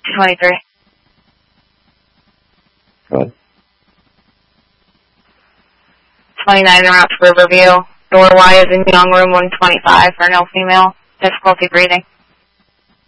23. Good. 29 en route to Riverview. Door Y is in young room 125 for no female. Difficulty breathing.